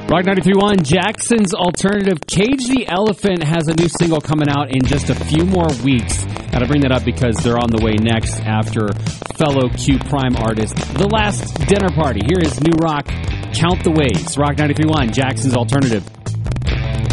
Rock 93.1, Jackson's Alternative. Cage the Elephant has a new single coming out in just a few more weeks. Gotta bring that up because they're on the way next after fellow Q Prime artist The Last Dinner Party. Here is new rock, Count the Ways. Rock 93.1, Jackson's Alternative.